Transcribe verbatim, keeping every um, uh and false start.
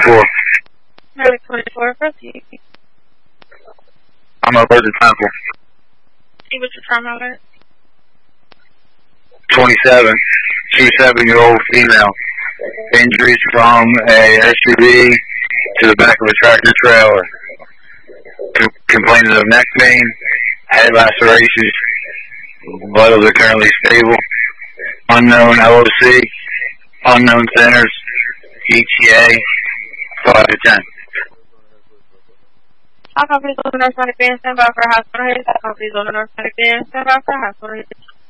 twenty-four. Highway twenty-four, proceed. I'm over the temple. See what your trauma alert. twenty-seven. twenty-seven-year-old female. Injuries from a S U V to the back of a tractor trailer. Com- complaining of neck pain, head lacerations. Vitals are currently stable. Unknown L O C. Unknown centers. E T A. five to ten. All companies on the North Side Band, stand by for hospital hits. All companies on the North Side Band, stand by for hospital hits.